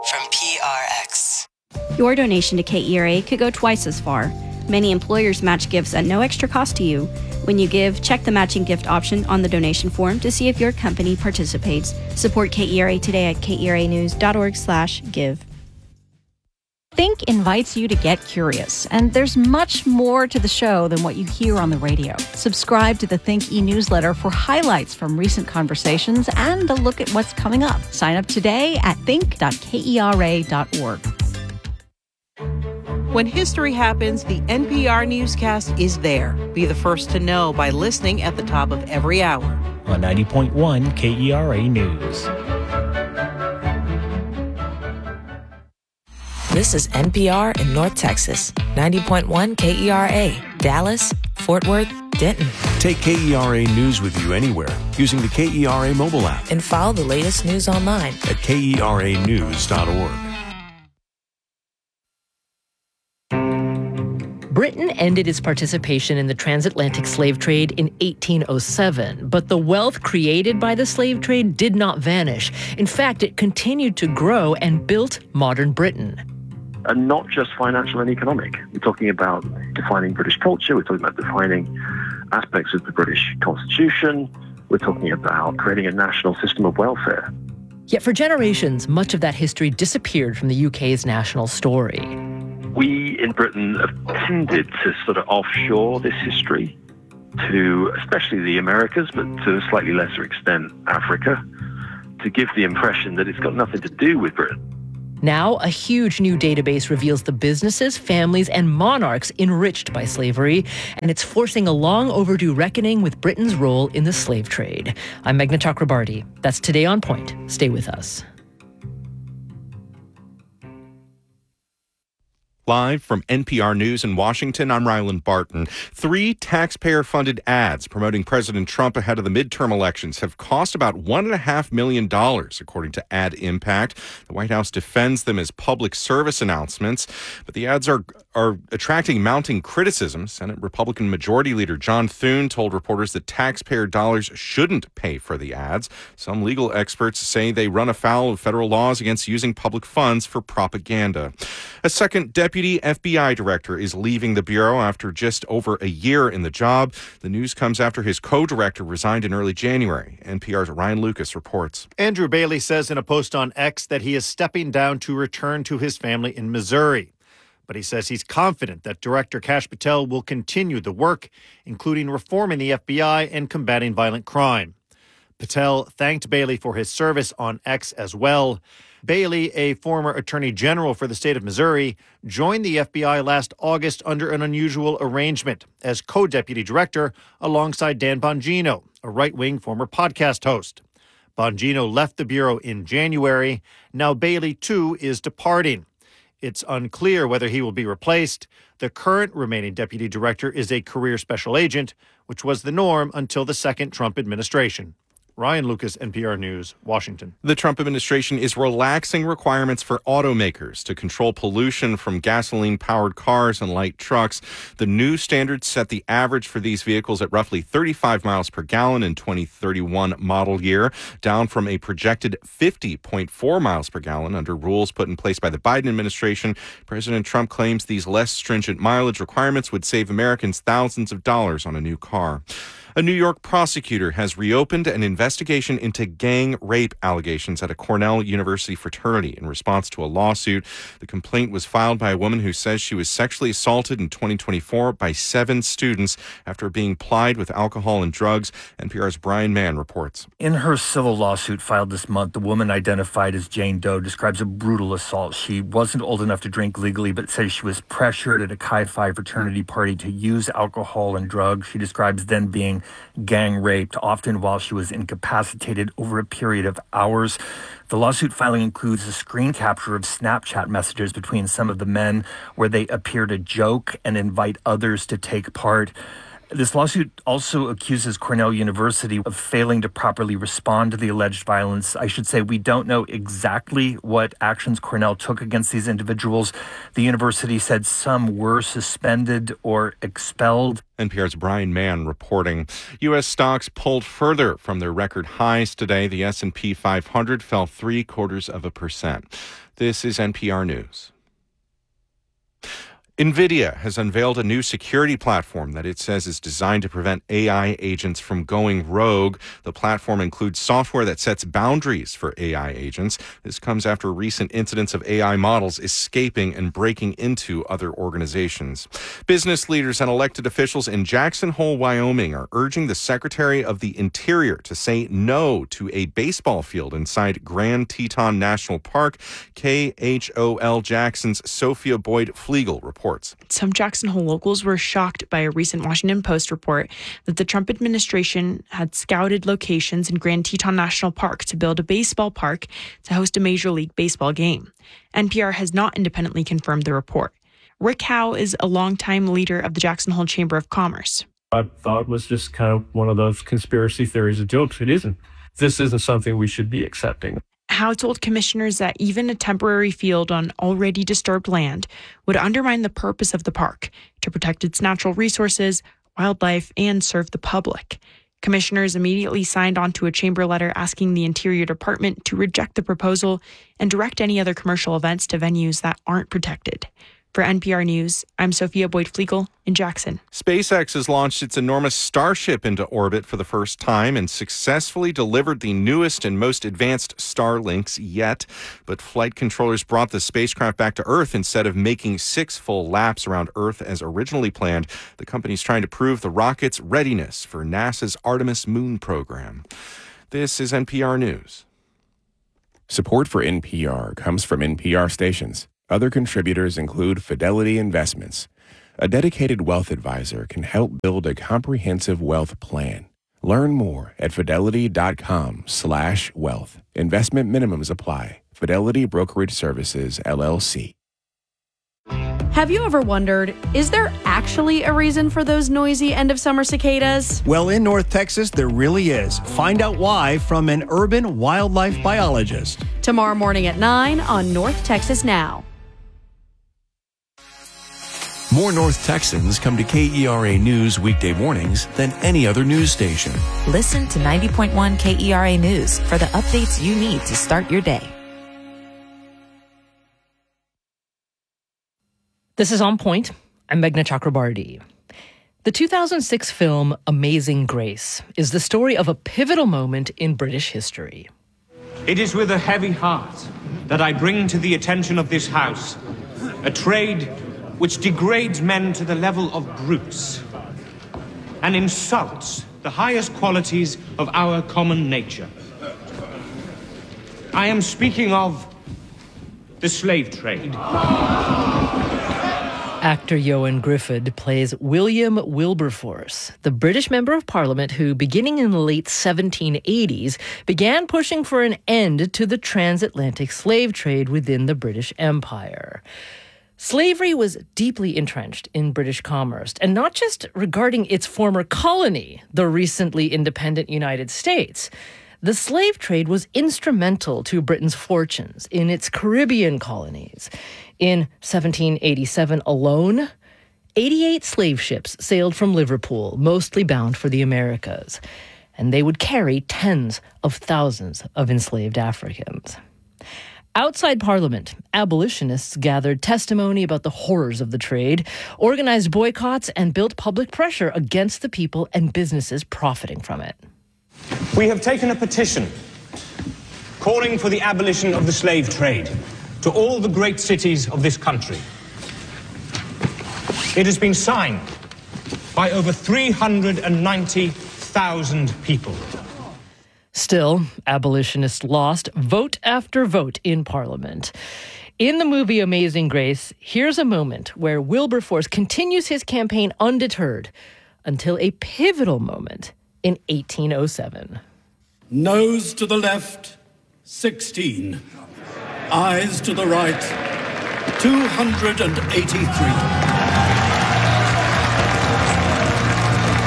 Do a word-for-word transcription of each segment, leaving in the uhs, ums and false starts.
from P R X. Your donation to K E R A could go twice as far. Many employers match gifts at no extra cost to you. When you give, check the matching gift option on the donation form to see if your company participates. Support K E R A today at keranews.org slash give. Think invites you to get curious, and there's much more to the show than what you hear on the radio. Subscribe to the Think e-newsletter for highlights from recent conversations and a look at what's coming up. Sign up today at think dot kera dot org. When history happens, the N P R newscast is there. Be the first to know by listening at the top of every hour. On ninety point one K E R A News. This is N P R in North Texas, ninety point one K E R A, Dallas, Fort Worth, Denton. Take K E R A News with you anywhere using the K E R A mobile app. And follow the latest news online at K E R A news dot org. Britain ended its participation in the transatlantic slave trade in eighteen oh seven, but the wealth created by the slave trade did not vanish. In fact, it continued to grow and built modern Britain. And not just financial and economic. We're talking about defining British culture. We're talking about defining aspects of the British Constitution. We're talking about creating a national system of welfare. Yet for generations, much of that history disappeared from the U K's national story. We in Britain have tended to sort of offshore this history to especially the Americas, but to a slightly lesser extent Africa, to give the impression that it's got nothing to do with Britain. Now, a huge new database reveals the businesses, families, and monarchs enriched by slavery, and it's forcing a long overdue reckoning with Britain's role in the slave trade. I'm Meghna Chakrabarti. That's Today on Point. Stay with us. Live from N P R News in Washington, I'm Ryland Barton. Three taxpayer-funded ads promoting President Trump ahead of the midterm elections have cost about one point five million dollars, according to Ad Impact. The White House defends them as public service announcements, but the ads are are attracting mounting criticism. Senate Republican Majority Leader John Thune told reporters that taxpayer dollars shouldn't pay for the ads. Some legal experts say they run afoul of federal laws against using public funds for propaganda. A second deputy F B I director is leaving the Bureau after just over a year in the job. The news comes after his co-director resigned in early January. N P R's Ryan Lucas reports. Andrew Bailey says in a post on X that he is stepping down to return to his family in Missouri. But he says he's confident that Director Kash Patel will continue the work, including reforming the F B I and combating violent crime. Patel thanked Bailey for his service on X as well. Bailey, a former attorney general for the state of Missouri, joined the F B I last August under an unusual arrangement as co-deputy director alongside Dan Bongino, a right-wing former podcast host. Bongino left the Bureau in January. Now Bailey, too, is departing. It's unclear whether he will be replaced. The current remaining deputy director is a career special agent, which was the norm until the second Trump administration. Ryan Lucas, N P R News, Washington. The Trump administration is relaxing requirements for automakers to control pollution from gasoline-powered cars and light trucks. The new standards set the average for these vehicles at roughly thirty-five miles per gallon in twenty thirty-one model year, down from a projected fifty point four miles per gallon under rules put in place by the Biden administration. President Trump claims these less stringent mileage requirements would save Americans thousands of dollars on a new car. A New York prosecutor has reopened an investigation into gang rape allegations at a Cornell University fraternity in response to a lawsuit. The complaint was filed by a woman who says she was sexually assaulted in twenty twenty-four by seven students after being plied with alcohol and drugs. N P R's Brian Mann reports. In her civil lawsuit filed this month, the woman identified as Jane Doe describes a brutal assault. She wasn't old enough to drink legally, but says she was pressured at a Chi Phi fraternity party to use alcohol and drugs. She describes then being gang raped, often while she was incapacitated over a period of hours. The lawsuit filing includes a screen capture of Snapchat messages between some of the men where they appear to joke and invite others to take part. This lawsuit also accuses Cornell University of failing to properly respond to the alleged violence. I should say we don't know exactly what actions Cornell took against these individuals. The university said some were suspended or expelled. N P R's Brian Mann reporting. U S stocks pulled further from their record highs today. The S and P five hundred fell three quarters of a percent. This is N P R News. NVIDIA has unveiled a new security platform that it says is designed to prevent A I agents from going rogue. The platform includes software that sets boundaries for A I agents. This comes after recent incidents of A I models escaping and breaking into other organizations. Business leaders and elected officials in Jackson Hole, Wyoming are urging the Secretary of the Interior to say no to a baseball field inside Grand Teton National Park. K H O L Jackson's Sophia Boyd-Flegel reports. Some Jackson Hole locals were shocked by a recent Washington Post report that the Trump administration had scouted locations in Grand Teton National Park to build a baseball park to host a Major League Baseball game. N P R has not independently confirmed the report. Rick Howe is a longtime leader of the Jackson Hole Chamber of Commerce. I thought it was just kind of one of those conspiracy theories of jokes. It isn't. This isn't something we should be accepting. Howe told commissioners that even a temporary field on already disturbed land would undermine the purpose of the park to protect its natural resources, wildlife, and serve the public. Commissioners immediately signed on to a chamber letter asking the Interior Department to reject the proposal and direct any other commercial events to venues that aren't protected. For N P R News, I'm Sophia Boyd-Flegel in Jackson. SpaceX has launched its enormous Starship into orbit for the first time and successfully delivered the newest and most advanced Starlinks yet. But flight controllers brought the spacecraft back to Earth instead of making six full laps around Earth as originally planned. The company's trying to prove the rocket's readiness for NASA's Artemis moon program. This is N P R News. Support for N P R comes from N P R stations. Other contributors include Fidelity Investments. A dedicated wealth advisor can help build a comprehensive wealth plan. Learn more at fidelity.com slash wealth. Investment minimums apply. Fidelity Brokerage Services, L L C. Have you ever wondered, is there actually a reason for those noisy end-of-summer cicadas? Well, in North Texas, there really is. Find out why from an urban wildlife biologist. Tomorrow morning at nine on North Texas Now. More North Texans come to K E R A News weekday mornings than any other news station. Listen to ninety point one K E R A News for the updates you need to start your day. This is On Point. I'm Meghna Chakrabarti. The two thousand six film Amazing Grace is the story of a pivotal moment in British history. It is with a heavy heart that I bring to the attention of this House a trade which degrades men to the level of brutes and insults the highest qualities of our common nature. I am speaking of the slave trade. Actor Ioan Gruffudd plays William Wilberforce, the British Member of Parliament who, beginning in the late seventeen eighties, began pushing for an end to the transatlantic slave trade within the British Empire. Slavery was deeply entrenched in British commerce, and not just regarding its former colony, the recently independent United States. The slave trade was instrumental to Britain's fortunes in its Caribbean colonies. In seventeen eighty-seven alone, eighty-eight slave ships sailed from Liverpool, mostly bound for the Americas, and they would carry tens of thousands of enslaved Africans. Outside Parliament, abolitionists gathered testimony about the horrors of the trade, organized boycotts, and built public pressure against the people and businesses profiting from it. We have taken a petition calling for the abolition of the slave trade to all the great cities of this country. It has been signed by over three hundred ninety thousand people. Still, abolitionists lost vote after vote in Parliament. In the movie Amazing Grace, here's a moment where Wilberforce continues his campaign undeterred until a pivotal moment in eighteen oh seven. Nose to the left, sixteen. Eyes to the right, two hundred eighty-three.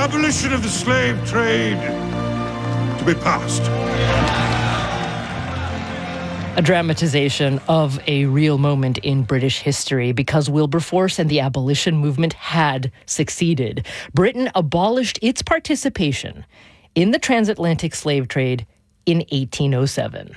abolition of the slave trade to be passed. A dramatization of a real moment in British history because Wilberforce and the abolition movement had succeeded. Britain abolished its participation in the transatlantic slave trade in eighteen oh seven.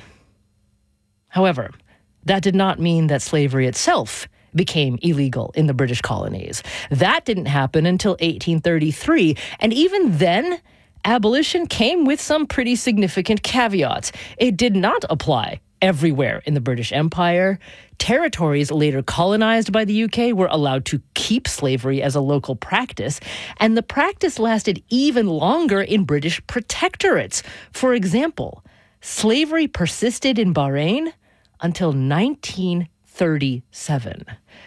However, that did not mean that slavery itself became illegal in the British colonies. That didn't happen until eighteen thirty-three, and even then, abolition came with some pretty significant caveats. It did not apply everywhere in the British Empire. Territories later colonized by the U K were allowed to keep slavery as a local practice, and the practice lasted even longer in British protectorates. For example, slavery persisted in Bahrain until nineteen thirty-seven,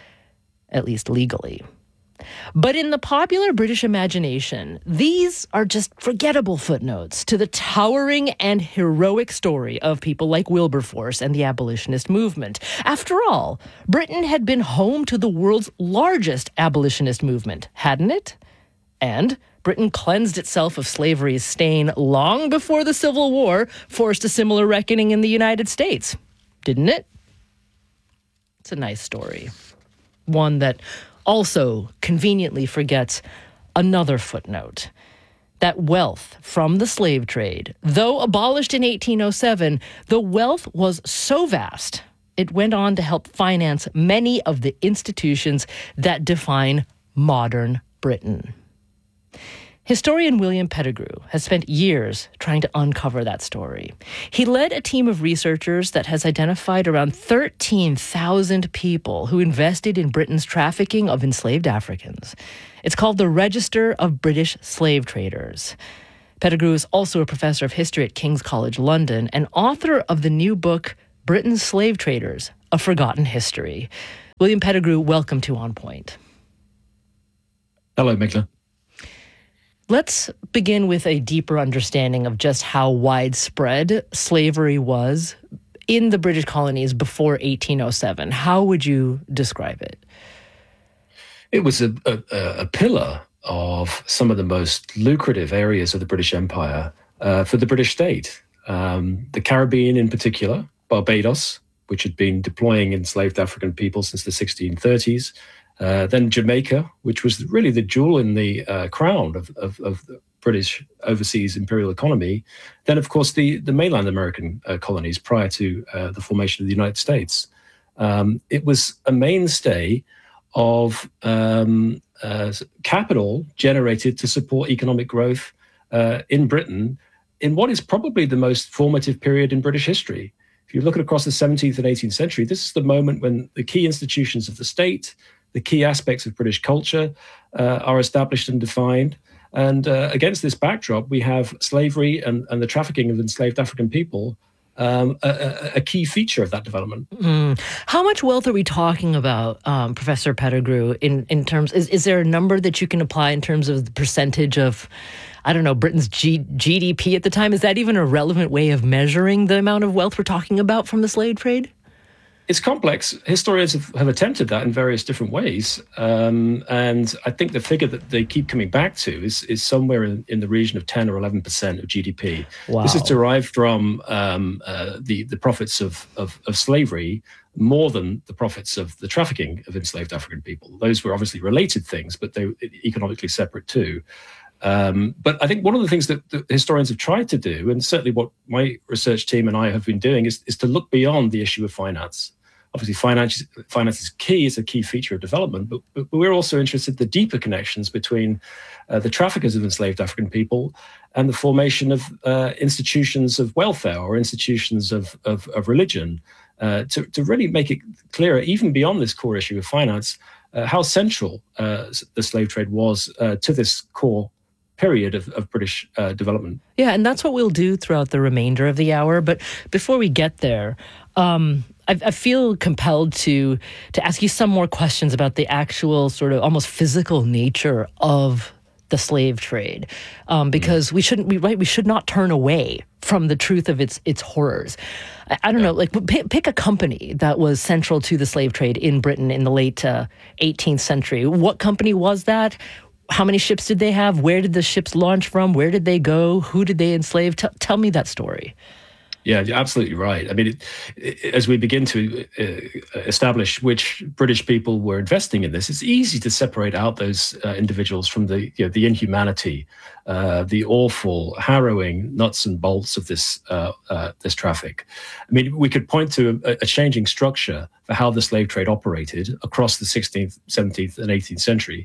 at least legally. But in the popular British imagination, these are just forgettable footnotes to the towering and heroic story of people like Wilberforce and the abolitionist movement. After all, Britain had been home to the world's largest abolitionist movement, hadn't it? And Britain cleansed itself of slavery's stain long before the Civil War forced a similar reckoning in the United States, didn't it? It's a nice story. One that also conveniently forgets another footnote. That wealth from the slave trade, though abolished in eighteen oh seven, the wealth was so vast, it went on to help finance many of the institutions that define modern Britain. Historian William Pettigrew has spent years trying to uncover that story. He led a team of researchers that has identified around thirteen thousand people who invested in Britain's trafficking of enslaved Africans. It's called the Register of British Slave Traders. Pettigrew is also a professor of history at King's College London and author of the new book, Britain's Slave Traders, A Forgotten History. William Pettigrew, welcome to On Point. Hello, Megla. Let's begin with a deeper understanding of just how widespread slavery was in the British colonies before eighteen oh seven. How would you describe it? It was a, a, a pillar of some of the most lucrative areas of the British Empire uh, for the British state. Um, the Caribbean in particular, Barbados, which had been deploying enslaved African people since the sixteen thirties, Uh, then Jamaica, which was really the jewel in the uh, crown of, of, of the British overseas imperial economy. Then, of course, the, the mainland American uh, colonies prior to uh, the formation of the United States. Um, it was a mainstay of um, uh, capital generated to support economic growth uh, in Britain in what is probably the most formative period in British history. If you look at across the seventeenth and eighteenth century, this is the moment when the key institutions of the state, the key aspects of British culture uh, are established and defined. And uh, against this backdrop, we have slavery and, and the trafficking of enslaved African people, um, a, a key feature of that development. Mm. How much wealth are we talking about, um, Professor Pettigrew, in, in terms, is, is there a number that you can apply in terms of the percentage of, I don't know, Britain's G- GDP at the time? Is that even a relevant way of measuring the amount of wealth we're talking about from the slave trade? It's complex. Historians have, have attempted that in various different ways. Um, and I think the figure that they keep coming back to is, is somewhere in, in the region of ten or eleven percent of G D P. Wow. This is derived from um, uh, the, the profits of, of, of slavery more than the profits of the trafficking of enslaved African people. Those were obviously related things, but they were economically separate too. Um, but I think one of the things that the historians have tried to do, and certainly what my research team and I have been doing, is, is to look beyond the issue of finance. Obviously, finance, finance is key, it's a key feature of development, but, but we're also interested in the deeper connections between uh, the traffickers of enslaved African people and the formation of uh, institutions of welfare or institutions of, of, of religion, uh, to, to really make it clearer, even beyond this core issue of finance, uh, how central uh, the slave trade was uh, to this core period of, of British uh, development. Yeah, and that's what we'll do throughout the remainder of the hour. But before we get there, um, I, I feel compelled to to ask you some more questions about the actual sort of almost physical nature of the slave trade, um, because mm. we shouldn't, we right, we should not turn away from the truth of its its horrors. I, I don't yeah. know, like pick, pick a company that was central to the slave trade in Britain in the late uh, eighteenth century. What company was that? how many ships did they have? Where did the ships launch from? Where did they go? Who did they enslave? T- tell me that story. Yeah, you're absolutely right. I mean, it, it, as we begin to uh, establish which British people were investing in this, it's easy to separate out those uh, individuals from the you know, the inhumanity, uh, the awful, harrowing nuts and bolts of this uh, uh, this traffic. I mean, we could point to a, a changing structure for how the slave trade operated across the sixteenth, seventeenth, and eighteenth century.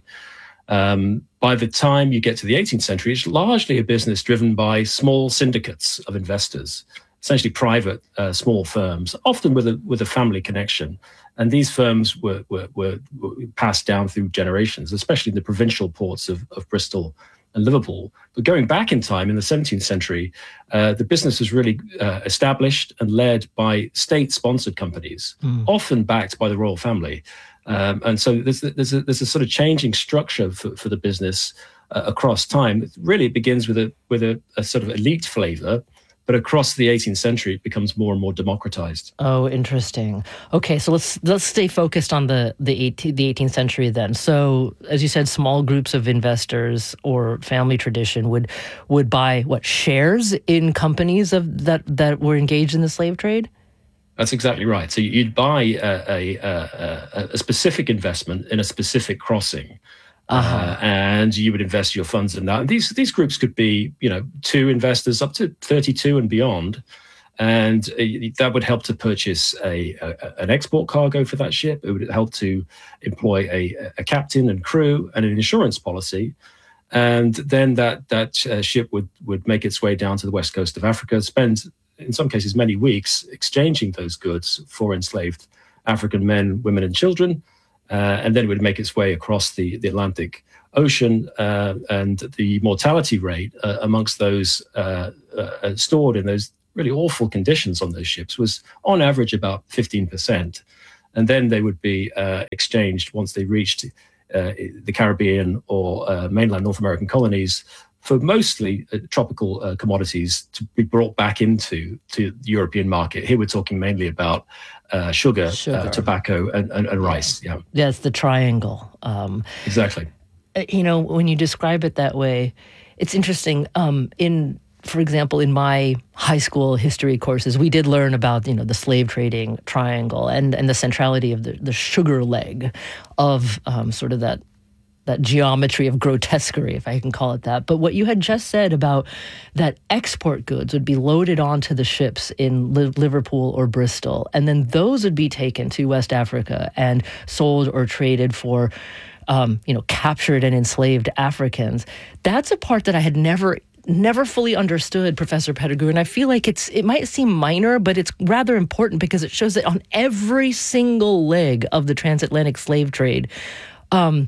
Um, by the time you get to the eighteenth century, it's largely a business driven by small syndicates of investors, essentially private uh, small firms, often with a with a family connection. And these firms were, were, were, were passed down through generations, especially in the provincial ports of, of Bristol and Liverpool. But going back in time, in the seventeenth century, uh, the business was really uh, established and led by state-sponsored companies, mm. often backed by the royal family. Um, and so there's, there's, a, there's a sort of changing structure for, for the business uh, across time. It really begins with a with a, a sort of elite flavor, but across the eighteenth century, it becomes more and more democratized. Oh, interesting. Okay, so let's let's stay focused on the the eighteenth, the eighteenth century then. So, as you said, small groups of investors or family tradition would would buy what shares in companies of that that were engaged in the slave trade. That's exactly right. So you'd buy a, a, a, a specific investment in a specific crossing. Uh-huh. Uh, and you would invest your funds in that. And these these groups could be, you know, two investors up to thirty-two and beyond, and uh, that would help to purchase a, a an export cargo for that ship. It would help to employ a, a captain and crew and an insurance policy, and then that that uh, ship would would make its way down to the west coast of Africa, spend in some cases many weeks exchanging those goods for enslaved African men, women, and children. Uh, and then it would make its way across the, the Atlantic Ocean, uh, and the mortality rate uh, amongst those uh, uh, stored in those really awful conditions on those ships was on average about fifteen percent. And then they would be uh, exchanged once they reached uh, the Caribbean or uh, mainland North American colonies for mostly uh, tropical uh, commodities to be brought back into to the European market. Here we're talking mainly about uh, sugar, sugar. Uh, tobacco, and, and, and rice. Yeah, yeah, it's the triangle. Um, exactly. You know, when you describe it that way, it's interesting. Um, in, for example, in my high school history courses, we did learn about, you know, the slave trading triangle and, and the centrality of the, the sugar leg of um, sort of that that geometry of grotesquerie, if I can call it that. But what you had just said about that export goods would be loaded onto the ships in Li- Liverpool or Bristol, and then those would be taken to West Africa and sold or traded for, um, you know, captured and enslaved Africans. That's a part that I had never never fully understood, Professor Pettigrew, and I feel like it's it might seem minor, but it's rather important because it shows that on every single leg of the transatlantic slave trade, um,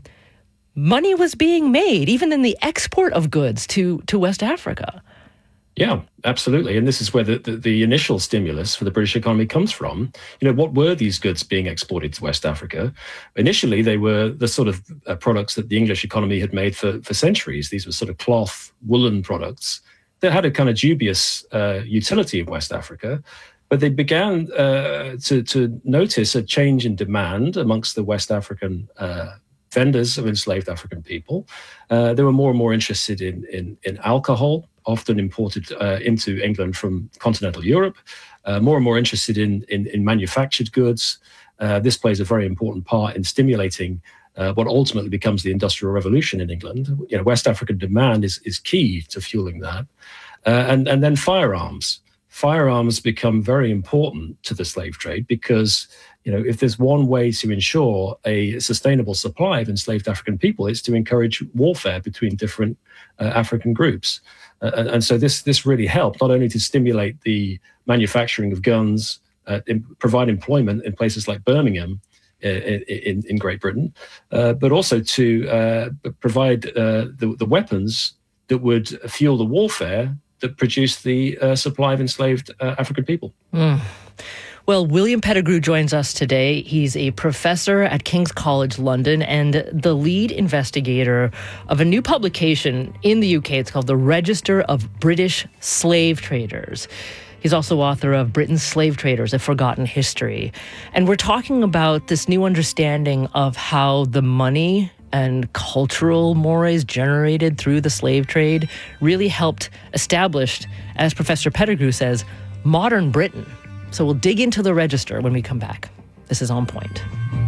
money was being made, even in the export of goods to, to West Africa. Yeah, absolutely. And this is where the, the, the initial stimulus for the British economy comes from. You know, what were these goods being exported to West Africa? Initially, they were the sort of uh, products that the English economy had made for, for centuries. These were sort of cloth, woolen products that had a kind of dubious uh, utility in West Africa. But they began uh, to, to notice a change in demand amongst the West African uh vendors of enslaved African people. Uh, they were more and more interested in, in, in alcohol, often imported uh, into England from continental Europe, uh, more and more interested in, in, in manufactured goods. Uh, this plays a very important part in stimulating uh, what ultimately becomes the Industrial Revolution in England. You know, West African demand is, is key to fueling that. Uh, and, and then firearms. Firearms become very important to the slave trade because, you know, if there's one way to ensure a sustainable supply of enslaved African people, it's to encourage warfare between different uh, African groups. Uh, and, and so this this really helped not only to stimulate the manufacturing of guns, uh, in, provide employment in places like Birmingham uh, in, in Great Britain, uh, but also to uh, provide uh, the, the weapons that would fuel the warfare that produced the uh, supply of enslaved uh, African people. Mm. Well, William Pettigrew joins us today. He's a professor at King's College London and the lead investigator of a new publication in the U K. It's called The Register of British Slave Traders. He's also author of Britain's Slave Traders, A Forgotten History. And we're talking about this new understanding of how the money and cultural mores generated through the slave trade really helped establish, as Professor Pettigrew says, modern Britain. So we'll dig into the register when we come back. This is On Point.